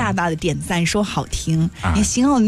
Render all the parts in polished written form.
大大的点赞说好听。你星号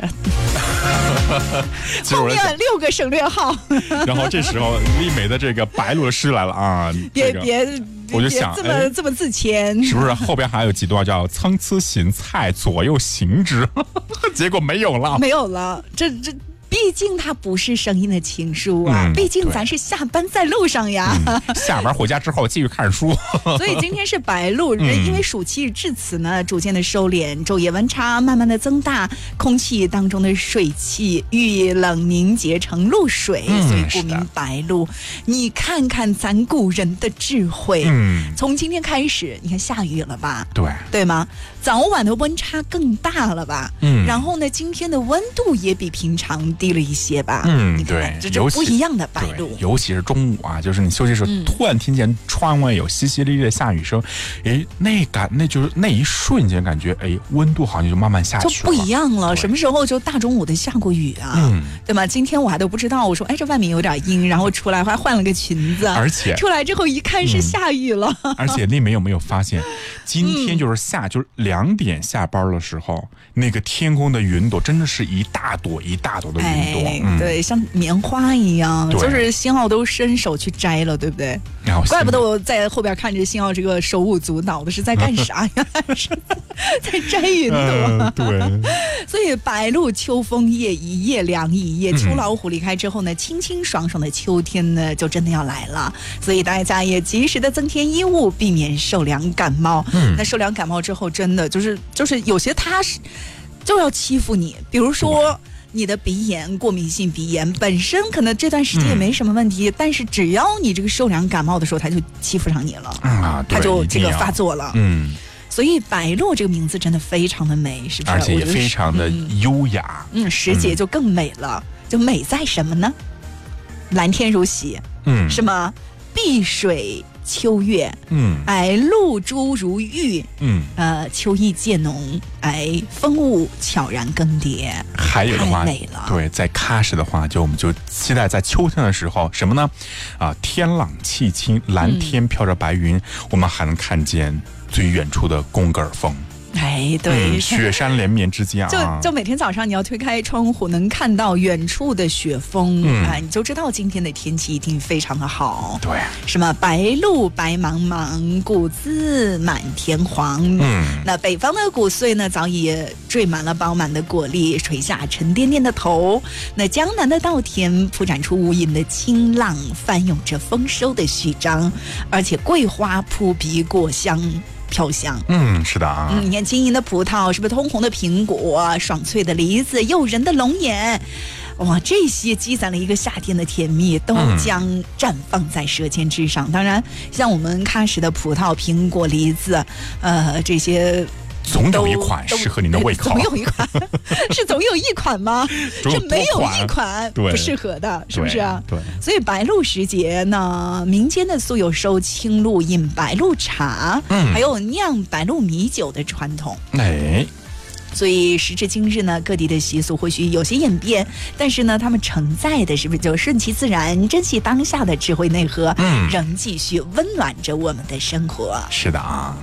后面6个省略号。 然后这时候丽梅的这个白鹭诗来了啊！ 别， 我就想这么自谦， 是不是后边还有几段叫参差荇菜，左右行之？结果没有了， 这。毕竟它不是声音的情书啊，毕竟咱是下班在路上呀。 下班回家之后继续看书。 所以今天是白露，因为暑气至此呢逐渐的收敛，昼夜温差慢慢的增大，空气当中的水汽遇冷凝结成露水，所以故名白露。你看看咱古人的智慧，从今天开始，你看下雨了吧？对吗？早晚的温差更大了吧？然后呢，今天的温度也比平常低了一些吧？ 对， 这就不一样的白露。 尤其是中午啊，就是你休息的时候，突然听见窗外有淅淅沥沥的下雨声，那就是那一瞬间感觉，温度好像就慢慢下去了， 就不一样了。什么时候就大中午的下过雨啊？对吗？今天我还都不知道，我说这外面有点阴，然后出来还换了个裙子， 而且出来之后一看是下雨了。 而且丽梅有没有发现，今天就是就是2点下班的时候，那个天空的云朵真的是一大朵一大朵的云朵， 对，像棉花一样，就是星浩都伸手去摘了，对不对？怪不得我在后边看着星浩这个手舞足蹈的，是在干啥呀？是在摘云朵。 对， 所以白露秋风夜，一夜凉一夜。秋老虎离开之后呢，清清爽爽的秋天呢，就真的要来了。所以大家也及时的增添衣物，避免受凉感冒。那受凉感冒之后，真的就是有些他是就要欺负你，比如说你的鼻炎、过敏性鼻炎本身可能这段时间也没什么问题，但是只要你这个受凉感冒的时候，他就欺负上你了，他就这个发作了。所以白露这个名字真的非常的美，是不是？ 而且也非常的优雅。 时节就更美了，就美在什么呢？蓝天如洗，什么碧水秋月，露珠如玉，秋意渐浓，风物悄然更迭。 还有的话， 太美了。 对，在喀什的话，我们就期待在秋天的时候什么呢？天朗气清，蓝天飘着白云，我们还能看见最远处的贡格尔峰。 对， 雪山连绵之间就每天早上你要推开窗户，能看到远处的雪峰，你就知道今天的天气一定非常的好。 对， 什么白露白茫茫，谷子满天黄。那北方的谷穗呢，早已缀满了饱满的果粒，垂下沉甸甸的头。那江南的稻田铺展出无垠的清浪，翻涌着丰收的序章，而且桂花扑鼻，果香飘香。 是的啊。 你看晶莹的葡萄，是不是通红的苹果，爽脆的梨子，诱人的龙眼，哇，这些积攒了一个夏天的甜蜜，都将绽放在舌尖之上。当然像我们喀什的葡萄、苹果、梨子，这些总有一款适合您的胃口。 总有一款是总有一款吗？是没有一款不适合的，是不是啊？ 对。所以白露时节呢，民间的素有收青露、饮白露茶，还有酿白露米酒的传统。所以时至今日呢，各地的习俗或许有些演变，但是呢，他们承载的是不是就顺其自然、珍惜当下的智慧内核，仍继续温暖着我们的生活。 是的啊。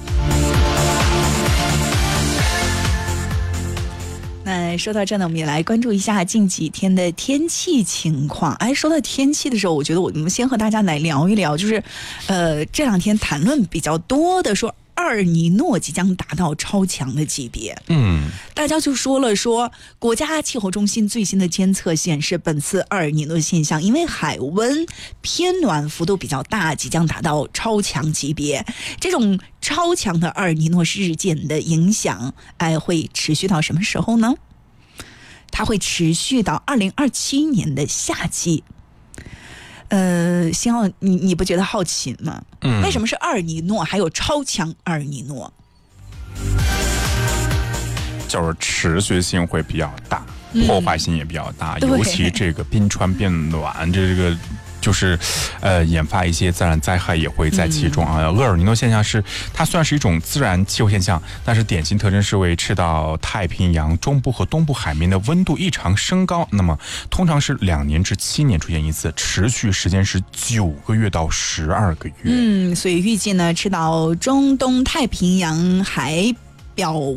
那说到这呢，我们也来关注一下近几天的天气情况。说到天气的时候，我觉得我们先和大家来聊一聊，就是这2天谈论比较多的说阿尔尼诺即将达到超强的级别。大家就说国家气候中心最新的监测显示，本次阿尔尼诺现象因为海温偏暖幅度比较大，即将达到超强级别。这种超强的阿尔尼诺事件的影响，会持续到什么时候呢？它会持续到2027年的夏季。星浩，你不觉得好奇吗？为什么是阿尔尼诺还有超强阿尔尼诺？ 就是持续性会比较大，破坏性也比较大，尤其这个冰川变暖，这个就是引发一些自然灾害也会在其中啊。厄尔尼诺现象它虽然是一种自然气候现象，但是典型特征是为赤道太平洋中部和东部海面的温度异常升高，那么通常是2年至7年出现一次，持续时间是9个月到12个月。 所以预计呢，赤道中东太平洋海表